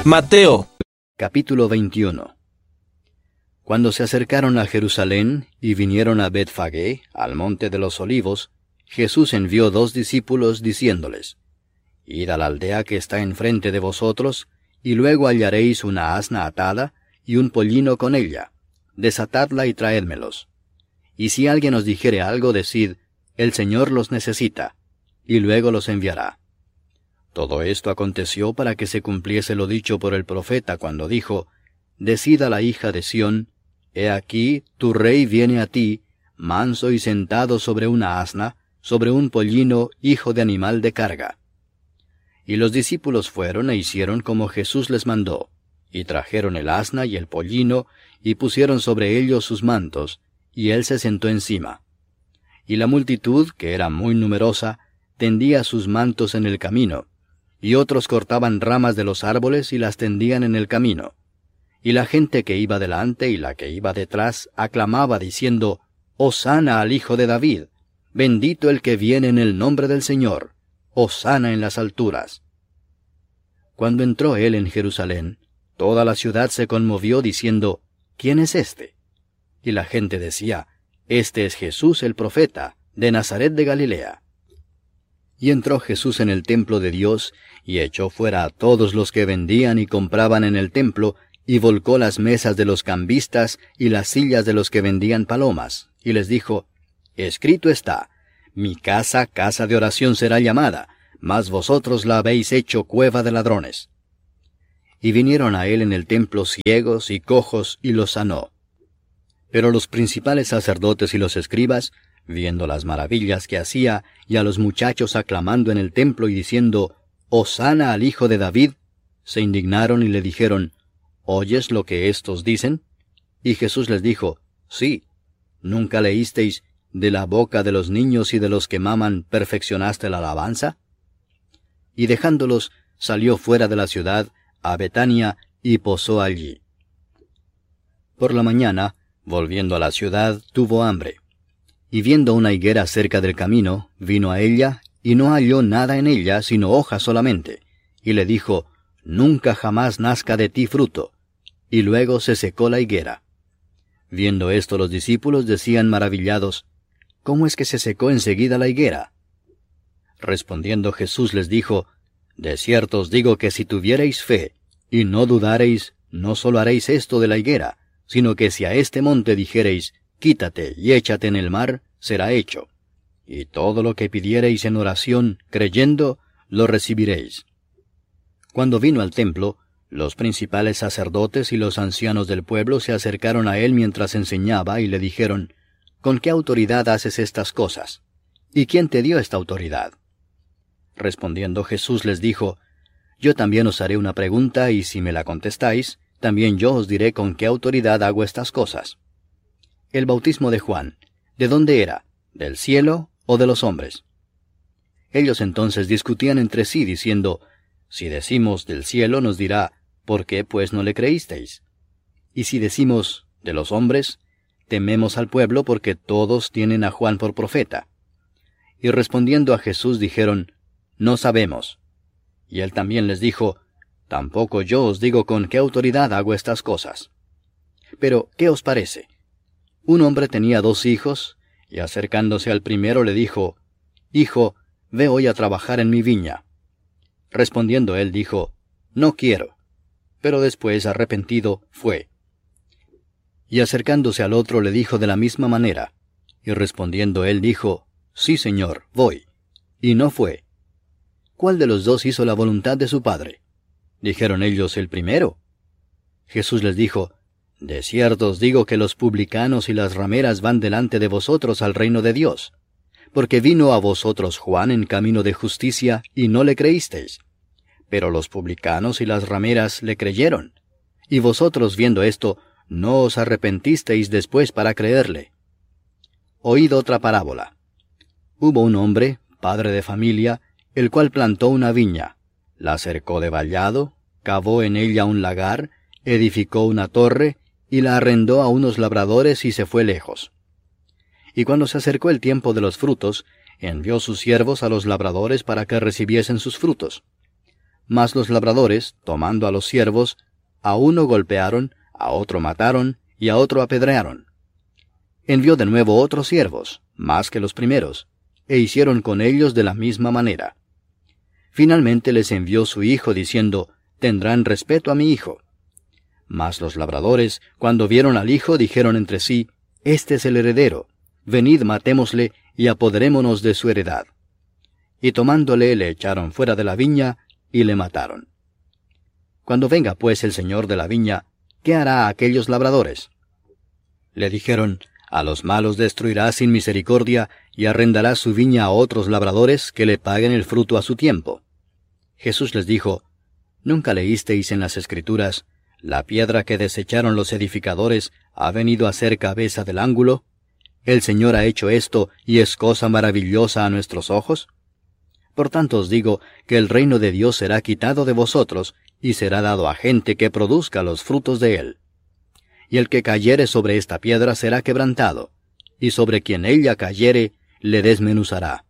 Mateo Capítulo 21. Cuando se acercaron a Jerusalén y vinieron a Betfagé, al monte de los Olivos, Jesús envió 2 discípulos diciéndoles: Id a la aldea que está enfrente de vosotros, y luego hallaréis una asna atada y un pollino con ella. Desatadla y traédmelos. Y si alguien os dijere algo, decid: El Señor los necesita, y luego los enviará. Todo esto aconteció para que se cumpliese lo dicho por el profeta cuando dijo: Decid a la hija de Sión: He aquí, tu rey viene a ti, manso y sentado sobre una asna, sobre un pollino, hijo de animal de carga. Y los discípulos fueron e hicieron como Jesús les mandó, y trajeron el asna y el pollino, y pusieron sobre ellos sus mantos, y él se sentó encima. Y la multitud, que era muy numerosa, tendía sus mantos en el camino, y otros cortaban ramas de los árboles y las tendían en el camino. Y la gente que iba delante y la que iba detrás aclamaba diciendo: Hosana al Hijo de David, bendito el que viene en el nombre del Señor, hosana en las alturas. Cuando entró él en Jerusalén, toda la ciudad se conmovió diciendo: ¿Quién es este? Y la gente decía: Este es Jesús el profeta, de Nazaret de Galilea. Y entró Jesús en el templo de Dios, y echó fuera a todos los que vendían y compraban en el templo, y volcó las mesas de los cambistas y las sillas de los que vendían palomas, y les dijo: Escrito está: Mi casa, casa de oración será llamada, mas vosotros la habéis hecho cueva de ladrones. Y vinieron a él en el templo ciegos y cojos, y los sanó. Pero los principales sacerdotes y los escribas, viendo las maravillas que hacía, y a los muchachos aclamando en el templo y diciendo: Hosana al Hijo de David, se indignaron y le dijeron: ¿Oyes lo que éstos dicen? Y Jesús les dijo: Sí. ¿Nunca leísteis: de la boca de los niños y de los que maman perfeccionaste la alabanza? Y dejándolos, salió fuera de la ciudad, a Betania, y posó allí. Por la mañana, volviendo a la ciudad, tuvo hambre. Y viendo una higuera cerca del camino, vino a ella, y no halló nada en ella, sino hojas solamente. Y le dijo: Nunca jamás nazca de ti fruto. Y luego se secó la higuera. Viendo esto los discípulos decían maravillados: ¿Cómo es que se secó enseguida la higuera? Respondiendo Jesús les dijo: De cierto os digo que si tuviereis fe, y no dudareis, no solo haréis esto de la higuera, sino que si a este monte dijereis: Quítate y échate en el mar, será hecho. Y todo lo que pidiereis en oración, creyendo, lo recibiréis. Cuando vino al templo, los principales sacerdotes y los ancianos del pueblo se acercaron a él mientras enseñaba y le dijeron: ¿Con qué autoridad haces estas cosas? ¿Y quién te dio esta autoridad? Respondiendo Jesús les dijo: Yo también os haré una pregunta, y si me la contestáis, también yo os diré con qué autoridad hago estas cosas. El bautismo de Juan, ¿de dónde era? ¿Del cielo o de los hombres? Ellos entonces discutían entre sí, diciendo: Si decimos del cielo, nos dirá: ¿Por qué pues no le creísteis? Y si decimos de los hombres, tememos al pueblo, porque todos tienen a Juan por profeta. Y respondiendo a Jesús dijeron: No sabemos. Y él también les dijo: Tampoco yo os digo con qué autoridad hago estas cosas. Pero, ¿qué os parece? Un hombre tenía 2 hijos, y acercándose al primero le dijo: Hijo, ve hoy a trabajar en mi viña. Respondiendo él dijo: No quiero. Pero después, arrepentido, fue. Y acercándose al otro le dijo de la misma manera. Y respondiendo él dijo: Sí, Señor, voy. Y no fue. ¿Cuál de los 2 hizo la voluntad de su padre? Dijeron ellos: El primero. Jesús les dijo: De cierto os digo que los publicanos y las rameras van delante de vosotros al reino de Dios. Porque vino a vosotros Juan en camino de justicia, y no le creísteis. Pero los publicanos y las rameras le creyeron. Y vosotros, viendo esto, no os arrepentisteis después para creerle. Oíd otra parábola. Hubo un hombre, padre de familia, el cual plantó una viña, la cercó de vallado, cavó en ella un lagar, edificó una torre, y la arrendó a unos labradores y se fue lejos. Y cuando se acercó el tiempo de los frutos, envió sus siervos a los labradores para que recibiesen sus frutos. Mas los labradores, tomando a los siervos, a uno golpearon, a otro mataron, y a otro apedrearon. Envió de nuevo otros siervos, más que los primeros, e hicieron con ellos de la misma manera. Finalmente les envió su hijo, diciendo, tendrán respeto a mi hijo. Mas los labradores, cuando vieron al hijo, dijeron entre sí, este es el heredero, venid matémosle, y apoderémonos de su heredad. Y tomándole, le echaron fuera de la viña, y le mataron. Cuando venga pues el señor de la viña, ¿qué hará a aquellos labradores? Le dijeron, a los malos destruirá sin misericordia, y arrendará su viña a otros labradores que le paguen el fruto a su tiempo. Jesús les dijo, ¿nunca leísteis en las Escrituras, la piedra que desecharon los edificadores ha venido a ser cabeza del ángulo? El Señor ha hecho esto, y es cosa maravillosa a nuestros ojos. Por tanto os digo que el reino de Dios será quitado de vosotros, y será dado a gente que produzca los frutos de él. Y el que cayere sobre esta piedra será quebrantado, y sobre quien ella cayere, le desmenuzará.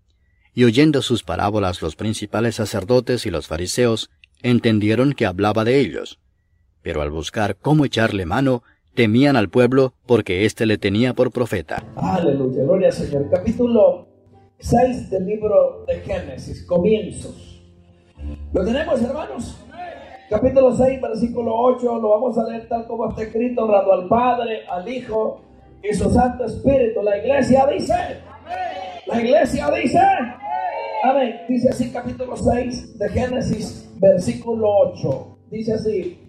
Y oyendo sus parábolas los principales sacerdotes y los fariseos, entendieron que hablaba de ellos. Pero al buscar cómo echarle mano, temían al pueblo, porque éste le tenía por profeta. Aleluya, gloria al Señor. Capítulo 6 del libro de Génesis, comienzos. ¿Lo tenemos, hermanos? Capítulo 6, versículo 8, lo vamos a leer tal como está escrito, honrando al Padre, al Hijo y su Santo Espíritu. La iglesia dice, la iglesia dice, amén. Dice así capítulo 6 de Génesis, versículo 8. Dice así,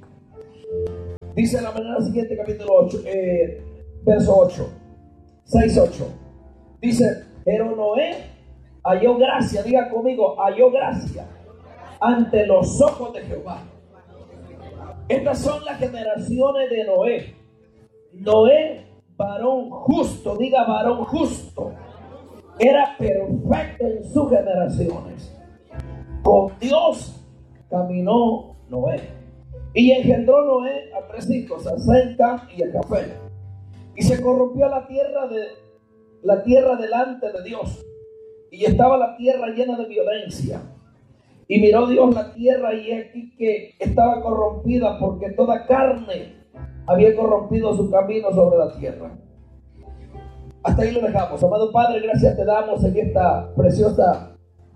dice de la manera siguiente, capítulo 8, verso 8, 6, 8. Dice, pero Noé halló gracia, diga conmigo, halló gracia ante los ojos de Jehová. Estas son las generaciones de Noé. Noé, varón justo, diga varón justo, era perfecto en sus generaciones. Con Dios caminó Noé. Y engendró Noé a 3 hijos, a Sem, Cam y a Jafet. Y se corrompió la tierra delante de Dios. Y estaba la tierra llena de violencia. Y miró Dios la tierra, y aquí que estaba corrompida, porque toda carne había corrompido su camino sobre la tierra. Hasta ahí lo dejamos. Amado Padre, gracias te damos en esta preciosa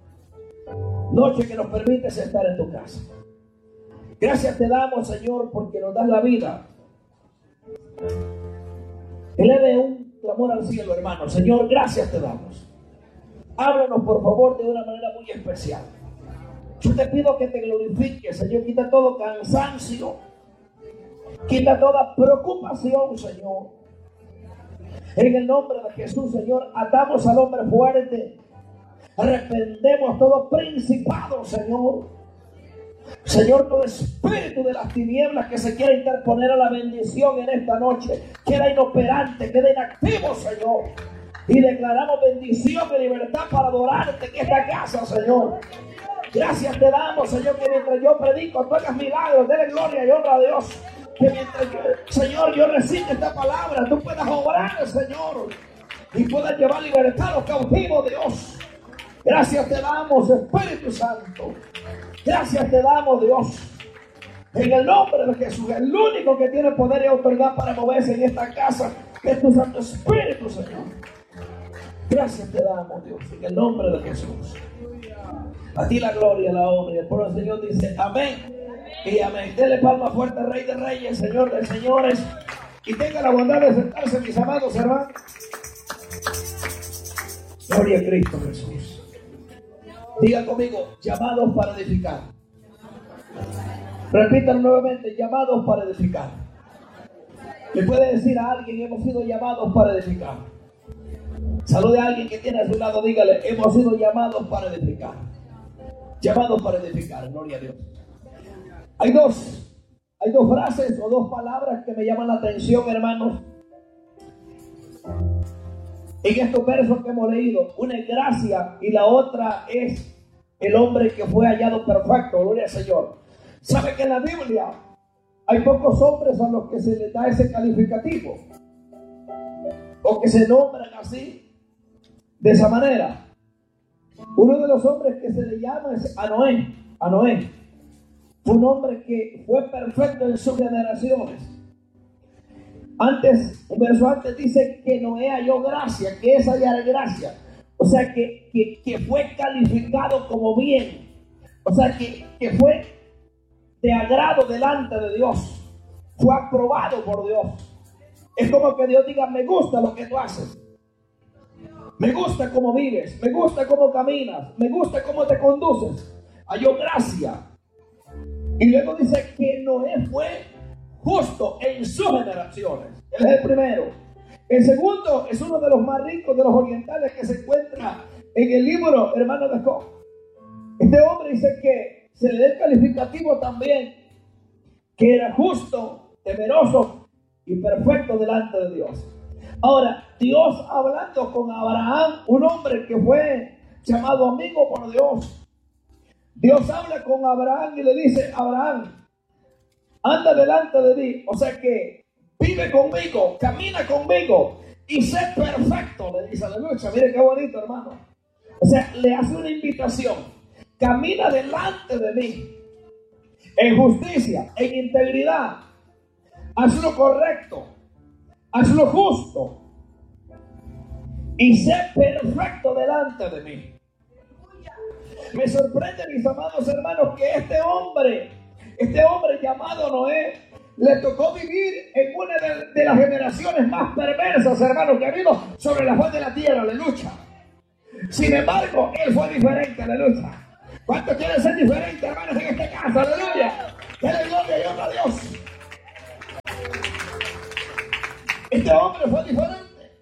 noche que nos permites estar en tu casa. Gracias te damos, Señor, porque nos das la vida. Eleve un clamor al cielo, hermano. Señor, gracias te damos. Háblanos, por favor, de una manera muy especial. Yo te pido que te glorifiques, Señor. Quita todo cansancio. Quita toda preocupación, Señor. En el nombre de Jesús, Señor, atamos al hombre fuerte. Reprendemos todo principado, Señor. Señor, todo espíritu de las tinieblas que se quiera interponer a la bendición en esta noche, queda inoperante, queda inactivo, Señor. Y declaramos bendición y libertad para adorarte en esta casa, Señor. Gracias te damos, Señor, que mientras yo predico, tú hagas milagros, dele gloria y honra a Dios. Que mientras Señor, yo recite esta palabra, tú puedas obrar, Señor, y puedas llevar libertad a los cautivos, Dios. Gracias te damos, Espíritu Santo. Gracias te damos, Dios. En el nombre de Jesús, el único que tiene poder y autoridad para moverse en esta casa es tu Santo Espíritu, Señor. Gracias te damos, Dios, en el nombre de Jesús. A ti la gloria, la honra. Y el pueblo del Señor dice amén y amén. Dele palma fuerte al Rey de Reyes, Señor de Señores. Y tenga la bondad de sentarse, mis amados hermanos. Gloria a Cristo Jesús. Diga conmigo, llamados para edificar. Repítalo nuevamente, llamados para edificar. Le puede decir a alguien, hemos sido llamados para edificar. Salude a alguien que tiene a su lado, dígale, hemos sido llamados para edificar. Llamados para edificar, gloria a Dios. Hay dos frases o dos palabras que me llaman la atención, hermanos, en estos versos que hemos leído. Una es gracia y la otra es el hombre que fue hallado perfecto, gloria al Señor. ¿Sabe que en la Biblia hay pocos hombres a los que se les da ese calificativo? O que se nombran así, de esa manera. Uno de los hombres que se le llama es a Noé. a Noé. Fue un hombre que fue perfecto en sus generaciones. Antes, un verso antes dice que Noé halló gracia, que es hallar gracia. O sea, que fue calificado como bien. O sea, que fue de agrado delante de Dios. Fue aprobado por Dios. Es como que Dios diga, me gusta lo que tú haces. Me gusta cómo vives. Me gusta cómo caminas. Me gusta cómo te conduces. Halló gracia. Y luego dice que Noé fue justo en sus generaciones. Él es el primero. El segundo es uno de los más ricos de los orientales que se encuentra en el libro, hermano de Job. Este hombre dice que se le da el calificativo también, que era justo, temeroso y perfecto delante de Dios. Ahora, Dios hablando con Abraham, un hombre que fue llamado amigo por Dios. Dios habla con Abraham y le dice, Abraham, anda delante de mí. O sea que vive conmigo, camina conmigo y sé perfecto, le dice, aleluya. Mire qué bonito, hermano. O sea, le hace una invitación. Camina delante de mí en justicia, en integridad. Haz lo correcto, haz lo justo y sé perfecto delante de mí. Me sorprende, mis amados hermanos, que este hombre llamado Noé, le tocó vivir en una de las generaciones más perversas, hermanos, que ha habido sobre la faz de la tierra, aleluya. Sin embargo, él fue diferente, aleluya. ¿Cuántos quieren ser diferentes, hermanos, en este caso? Aleluya. Denle gloria y honra a Dios. Este hombre fue diferente.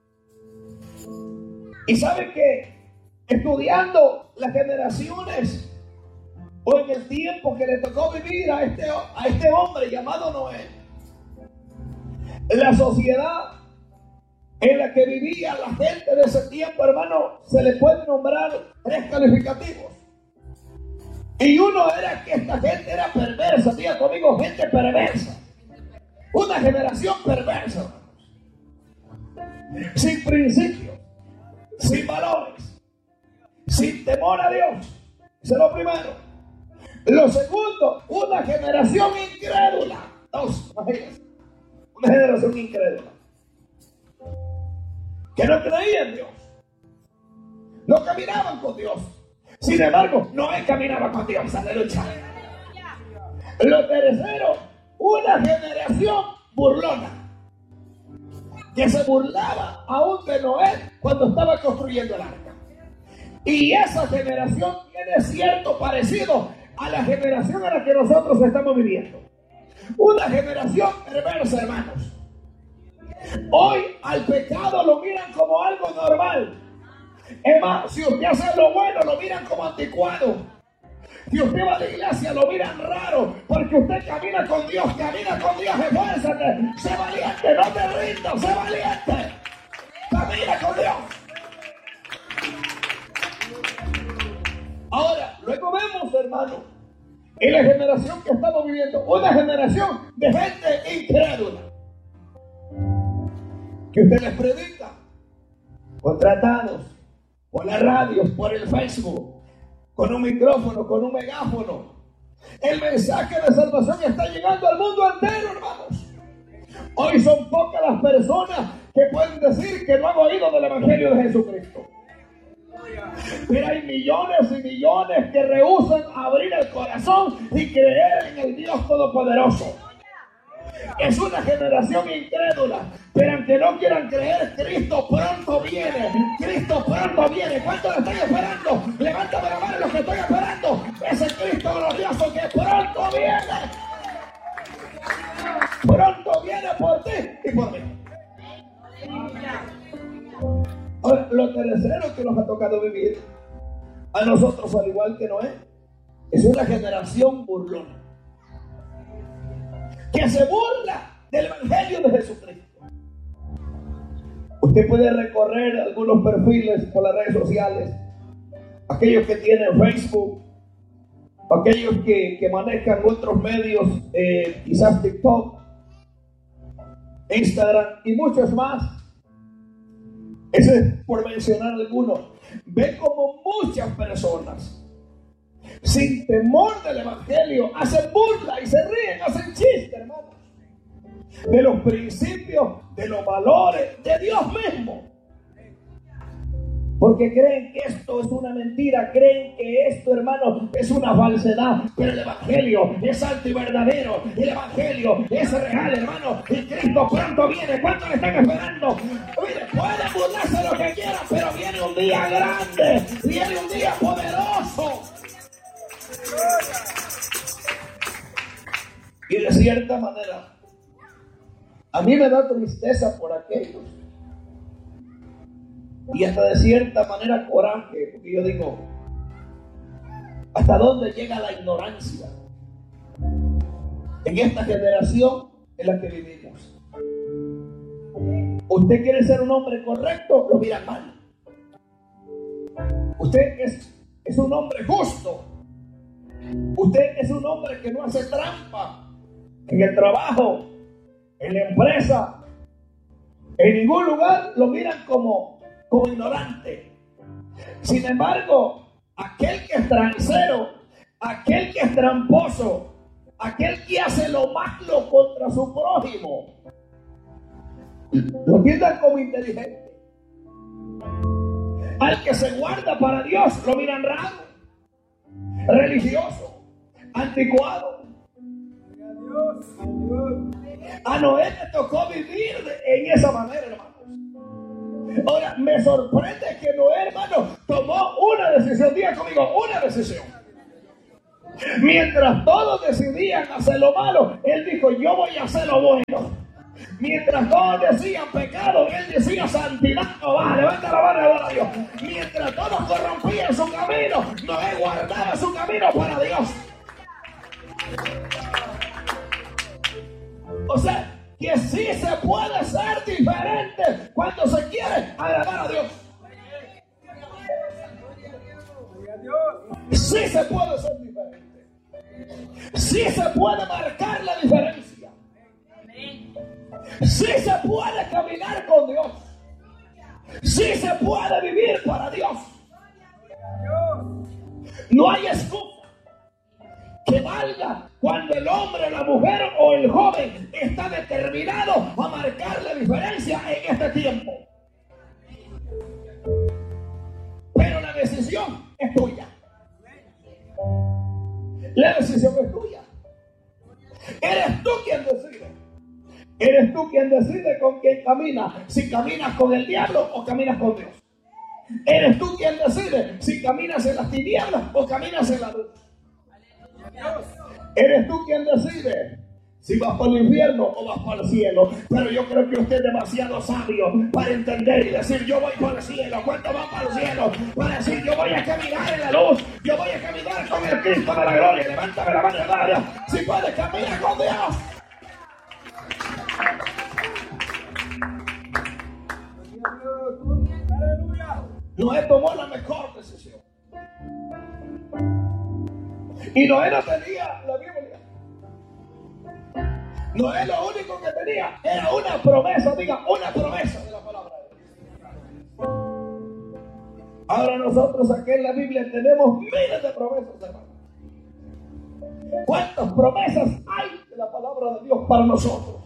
Y sabe que estudiando las generaciones o en el tiempo que le tocó vivir a este hombre llamado Noé, la sociedad en la que vivía la gente de ese tiempo, hermano, se le puede nombrar 3 calificativos. Y uno era que esta gente era perversa. Diga conmigo, gente perversa. Una generación perversa, hermanos. Sin principios, sin valores, sin temor a Dios. Eso es lo primero. Lo segundo, una generación incrédula. 2, imagínense. Una generación incrédula. Que no creía en Dios. No caminaban con Dios. Sin embargo, Noé caminaba con Dios. Aleluya. Lo tercero, una generación burlona. Que se burlaba aún de Noé cuando estaba construyendo el arca. Y esa generación tiene cierto parecido a la generación a la que nosotros estamos viviendo. Una generación perversa, hermanos. Hoy al pecado lo miran como algo normal. Es más, si usted hace lo bueno, lo miran como anticuado. Si usted va a la iglesia, lo miran raro, porque usted camina con Dios, esfuérzate, sé valiente, no te rindas, sé valiente, camina con Dios. Ahora, luego vemos, hermano, en la generación que estamos viviendo, una generación de gente incrédula, que usted les predica, contratados, por la radio, por el Facebook, con un micrófono, con un megáfono. El mensaje de salvación está llegando al mundo entero, hermanos. Hoy son pocas las personas que pueden decir que no han oído del Evangelio de Jesucristo. Pero hay millones y millones que rehúsan abrir el corazón y creer en el Dios Todopoderoso. Es una generación incrédula, pero aunque no quieran creer, Cristo pronto viene. Cristo pronto viene. ¿Cuántos lo están esperando? Levántame la mano los que estoy esperando. Ese Cristo glorioso que pronto viene. Pronto viene por ti y por mí. Ahora, lo tercero que nos ha tocado vivir a nosotros, al igual que Noé, es una generación burlona, que se burla del Evangelio de Jesucristo. Usted puede recorrer algunos perfiles por las redes sociales, aquellos que tienen Facebook, aquellos que manejan otros medios, quizás TikTok, Instagram y muchos más. Ese es por mencionar algunos. Ve como muchas personas sin temor del evangelio, hacen burla y se ríen, hacen chiste, hermanos, de los principios, de los valores de Dios mismo. Porque creen que esto es una mentira, creen que esto, hermano, es una falsedad. Pero el evangelio es santo y verdadero. El evangelio es real, hermano. Y Cristo pronto viene. ¿Cuánto le están esperando? Mire, pueden burlarse lo que quieran, pero viene un día grande. Viene un día poderoso. Y de cierta manera, a mí me da tristeza por aquellos. Y hasta de cierta manera coraje, porque yo digo, ¿hasta dónde llega la ignorancia en esta generación en la que vivimos? Usted quiere ser un hombre correcto, lo miran mal. Usted es un hombre justo. Usted es un hombre que no hace trampa en el trabajo, en la empresa, en ningún lugar lo miran como ignorante. Sin embargo, aquel que es transero, aquel que es tramposo, aquel que hace lo malo contra su prójimo, lo piensan como inteligente. Al que se guarda para Dios lo miran raro, religioso, anticuado. A Noé le tocó vivir en esa manera, hermanos. Ahora, me sorprende que Noé, hermano, tomó una decisión. Diga conmigo, una decisión. Mientras todos decidían hacer lo malo, él dijo, yo voy a hacer lo bueno. Mientras todos decían pecado, él decía santidad. Levanta la mano y adora a Dios. Mientras todos corrompían su camino, Noé guardaba su camino para Dios. O sea, que sí se puede ser diferente cuando se quiere agradar a Dios. Sí se puede ser diferente. Sí se puede marcar la diferencia. Sí se puede caminar con Dios. Sí se puede vivir para Dios. No hay excusa que valga cuando el hombre, la mujer o el joven está determinado a marcar la diferencia en este tiempo. Pero la decisión es tuya. La decisión es tuya. Eres tú quien decide. Eres tú quien decide con quién caminas. Si caminas con el diablo o caminas con Dios. Eres tú quien decide si caminas en las tinieblas o caminas en la luz. Eres tú quien decide si vas para el infierno o vas para el cielo. Pero yo creo que usted es demasiado sabio para entender y decir yo voy para el cielo. ¿Cuántos van para el cielo? Para decir yo voy a caminar en la luz. Yo voy a caminar con el Cristo de la gloria. Levántame la mano y dale. Si puedes caminar con Dios. Noé tomó la mejor decisión. Y Noé no tenía la Biblia. Noé lo único que tenía era una promesa, diga, una promesa de la palabra de Dios. Ahora nosotros aquí en la Biblia tenemos miles de promesas, hermano. ¿Cuántas promesas hay de la palabra de Dios para nosotros?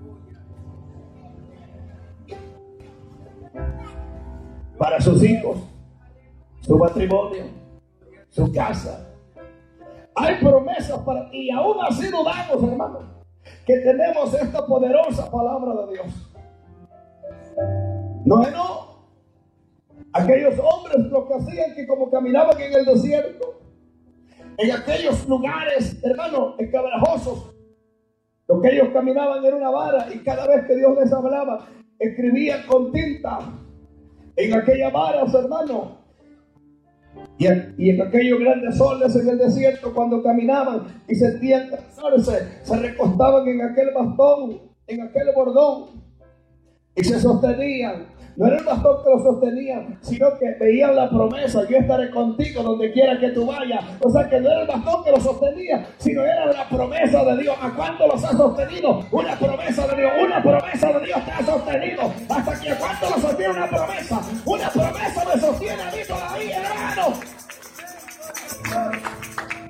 Para sus hijos, su matrimonio, su casa. Hay promesas para ti y aún así dudamos, hermano, que tenemos esta poderosa palabra de Dios. No. Aquellos hombres lo que hacían que como caminaban en el desierto, en aquellos lugares, hermano, escabrajosos, lo que ellos caminaban en una vara y cada vez que Dios les hablaba, escribían con tinta en aquellas varas, hermano. Y en aquellos grandes soles en el desierto, cuando caminaban y sentían cansarse, se recostaban en aquel bastón, en aquel bordón, y se sostenían. No era el bastón que lo sostenía, sino que veían la promesa: yo estaré contigo donde quiera que tú vayas. O sea que no era el bastón que lo sostenía, sino era la promesa de Dios. ¿A cuánto los ha sostenido? Una promesa de Dios. Una promesa de Dios te ha sostenido. Hasta que ¿a cuánto lo sostiene una promesa? Una promesa me sostiene a mí todavía, hermano.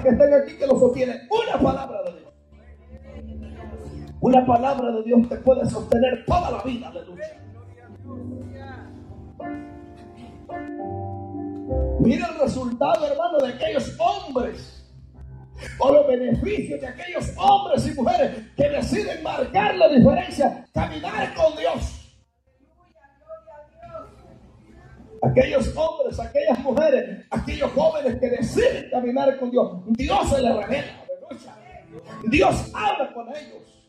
que están aquí que lo sostienen. Una palabra de Dios. Una palabra de Dios te puede sostener toda la vida. Aleluya. Mira el resultado, hermano, de aquellos hombres, o los beneficios de aquellos hombres y mujeres que deciden marcar la diferencia, caminar con Dios. Aquellos hombres, aquellas mujeres, aquellos jóvenes que deciden caminar con Dios, Dios se les revela. Aleluya. Dios habla con ellos.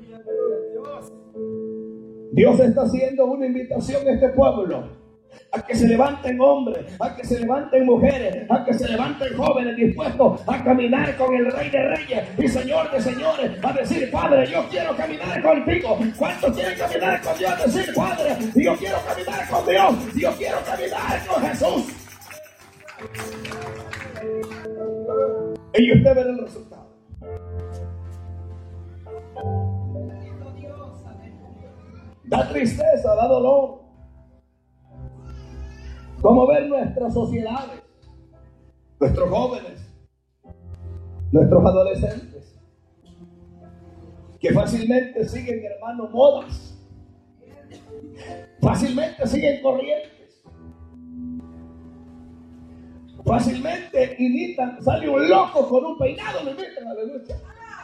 Dios está haciendo una invitación a este pueblo a que se levanten hombres, a que se levanten mujeres, a que se levanten jóvenes dispuestos a caminar con el Rey de Reyes y Señor de Señores, a decir: Padre, yo quiero caminar contigo. ¿Cuántos quieren caminar con Dios? A decir: Padre, yo quiero caminar con Dios, yo quiero caminar con Jesús. Y usted verá el resultado. Da tristeza, da dolor. Como ver nuestras sociedades, nuestros jóvenes, nuestros adolescentes, que fácilmente siguen, hermano, modas, fácilmente siguen corrientes, fácilmente imitan. Sale un loco con un peinado, lo imitan, aleluya.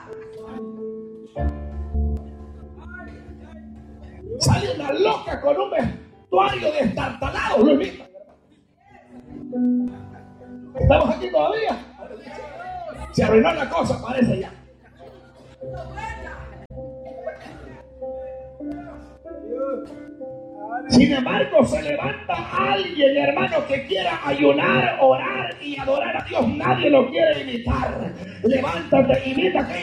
Sale una loca con un vestuario destartalado, lo imitan. ¿Estamos aquí todavía? Se arruinó la cosa, parece ya. Sin embargo, se levanta alguien, hermano, que quiera ayunar, orar y adorar a Dios. Nadie lo quiere imitar. Levántate, imita que